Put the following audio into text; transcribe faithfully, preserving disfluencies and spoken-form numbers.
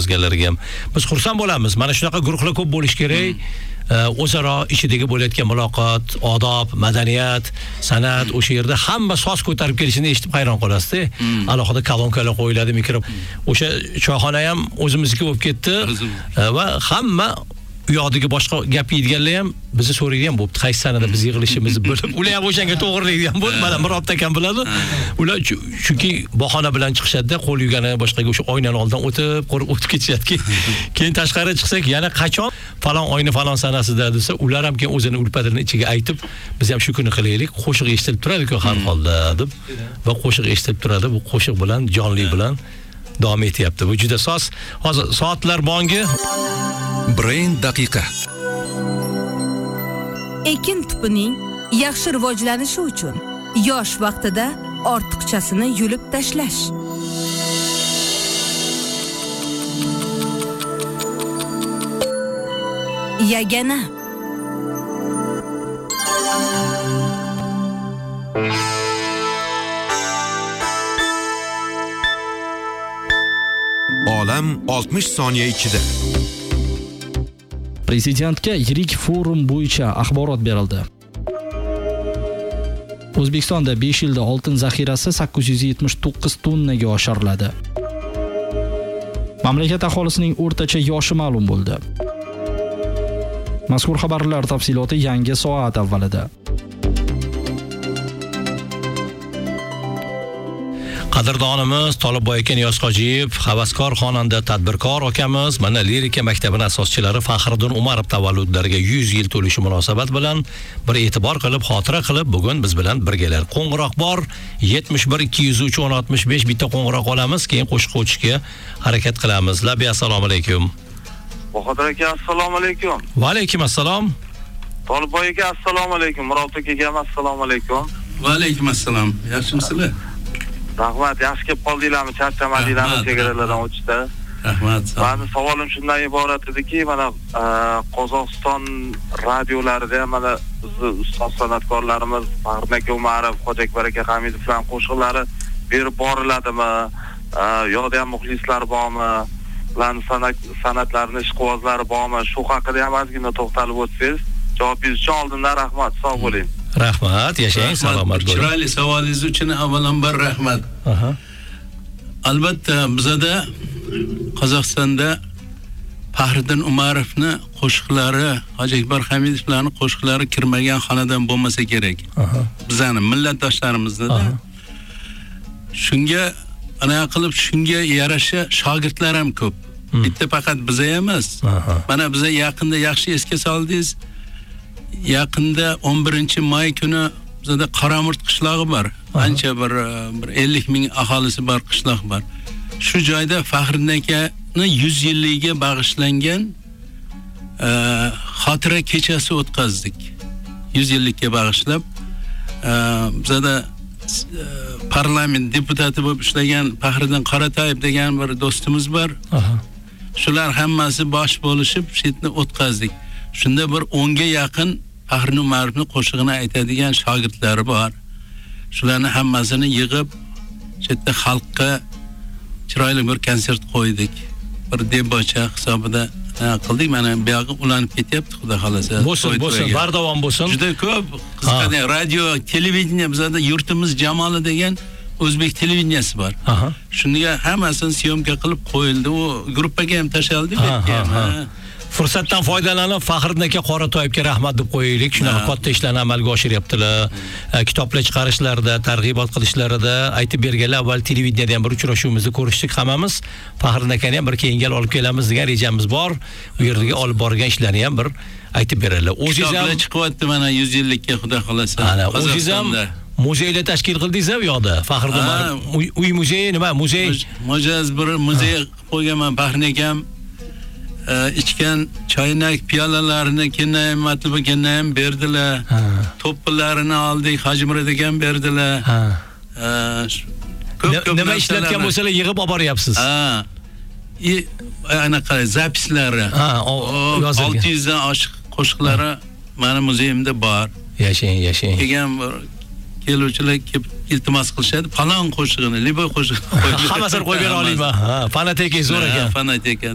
yozganlarga ham biz xursand bo'lamiz. Mana shunaqa guruhlar ko'p bo'lish kerak. O'zaro ichidagi bo'layotgan muloqot, odob, madaniyat, san'at, o'sha yerda hamma soz ko'tarib kelishini eshitib hayron qolasiz. Alohida kolonkalar qo'yiladi, mikro. O'sha choyxona ham o'zimizniki bo'lib ketdi va hamma u yoqdagi boshqa gap yeydiganlar ham bizni so'raydigan bo'libdi. Qaysi sanada biz yig'ilishimizni bo'lib, ular ham o'shanga to'g'rilaydigan bo'ldi. Mana Murod akam biladi. Ular chunki bahona bilan chiqishadi-da, qo'l yugani boshqaga o'sha oynani oldidan o'tib, qo'rib o'tib ketishadi. Keyin tashqari chiqsak, yana qachon falon oyna falon sanasida desa, ular ham keyin o'zini ulpatini ichiga aytib, biz ham shu kuni qilaylik, qo'shiq eshitilib turadi-ku har holda deb va qo'shiq eshitilib turadi. Bu qo'shiq bilan, jonli bilan davom etyapti. Bu juda soz. Hozir soatlar bongi. Brain daqiqa. Ekin tupining yaxshi rivojlanishi uchun yosh vaqtida ortiqchasini yulib tashlash. Yagana. Olam oltmish soniya ichida. Prezidentga yirik forum bo'yicha axborot berildi. O'zbekistonda besh yilda oltin zaxirasi sakkiz yuz yetmish to'qqiz tonnaga oshiriladi. Mamlakat aholisining o'rtacha yoshi ma'lum bo'ldi. Mazkur xabarlar tafsiloti yangi soat avvalida. Qadrdonimiz Tolibboy aka Niyozxojiyev, havaskor xonanda, tadbirkor akamiz, mana lirika maktabining asoschilari Faxriddin Umarov tavalludlariga yuz yil to'lishi munosabat bilan bir e'tibor qilib, xotira qilib, bugun biz bilan birgalar. Qo'ng'iroq bor yetmish bir ikki yuz uch o'n oltmish besh, bitta qo'ng'iroq olamiz, keyin qo'shiq o'tishga harakat qilamiz. Labi assalomu alaykum. Bahodir aka assalomu alaykum. Va alaykum assalom. Tolibboy aka assalomu alaykum. Murod aka ham assalomu alaykum. Va alaykum assalom. Yaxshimisizlar? Rahmat, yaxshi kelib qoldinglarmi? Charchamadinglarmi chegaralardan o'tishda? Rahmat. Meni savolim shundan iborat ediki, mana Qozog'iston radiolarida mana bizni ustoz san'atkorlarimiz Faxriddin aka Umarov, Xo'jakbar aka Hamidovlar qo'shiqlari berib boriladimi? Yo'da ham muxlislar bormi? Ularning san'atlarini, ishqibozlari bormi? Shu haqida ham ozgina to'xtalib o'tsangiz, javobingiz uchun oldindan rahmat, sog' bo'ling. Rahmat, yashang, salomat bo'ling. Chiroyli savolingiz uchun avvalambor rahmat. Aha. Albatta, bizada Qozog'istonda Faxriddin Umarovning qo'shiqlari, Xo'jakbar Hamidovlarning qo'shiqlari kirmagan xonadon bo'lmasa kerak. Aha. Bizning millatdoshlarimizda. Shunga ana qilib shunga yarasha shogirdlar ham ko'p. Bitta faqat biz emas. Mana biza yaqinda yaxshi esga soldingiz. Yaqinda o'n birinchi may kuni bizda Qoramurt qishlog'i bor. Ancha bir bir ellik ming aholisi bor qishloq bor. Shu joyda Faxriddin akaning yuz yilligiga bag'ishlangan xotira kechasi o'tkazdik. yuz yillikka bag'ishlab bizda parlament deputati bo'lib ishlagan Faxriddin Qoratayev degan bir do'stimiz bor. Shular hammasi bosh bo'lishib shetni o'tkazdik. Shunda bir o'nga yaqin Faxriddin Umarovning qo'shig'ini aytadigan shogirdlari bor. Shularni hammasini yig'ib, chetda xalqqa chiroyli bir konsert qo'ydik. Bir debocha hisobida qildik. Mana bu yoqqa ulanib ketyapti, xudo xolasa. Bo'lsin, bo'lsin, bardavom bo'lsin. Juda ko'p qisqada radio, televideniya bizda yurtimiz jamoli degan o'zbek televideniyasi bor. Shunga hammasini syomka qilib qo'yildi. U gruppaga ham tashaldi-ku. Fursatdan foydalanib Faxriddin aka Qoratoyevga rahmat deb qo'yaylik. Shunaqa katta ishlarni amalga oshiryaptilar. Kitoblar chiqarishlarida, targ'ibot qilishlarida aytib berganlar. Avval televideniyada ham bir uchrashuvimizni ko'rishdik hammamiz. Faxriddin akani ham bir keyingal olib kelamiz degan rejamiz bor. U yerga olib borgan ishlarni ham bir aytib beradilar. O'zingiz ham chiqyapti mana yuz yillikka, xudo xolasa. O'zingiz ham muzeylar tashkil qildingiz-a bu yoqda? Faxriddin Umarov uy muzeyi nima? Muzey. Mujaz bir muzey qo'yganman. Faxriddin akam ichgan choynak piyolalarini Kenayam matlubi Kenayam berdilar. To'ppilarini oldik, Hajimra degan berdilar. Ko'p-ko'p nima ishlatgan bo'lsalar yig'ib olib boryapsiz. Ha. Anaqa zapislari. Ha, olti yuz dan oshiq qo'shiqlari meni muzeyimda bor. Yashang, yashang. Kelgan keluvchilar kelib iltimos qilishadi, falon qo'shig'ini, libo qo'shig'ini qo'yib. Hammasini qo'yib bera olayman. Ha, fonoteka zo'r ekan. Fonoteka.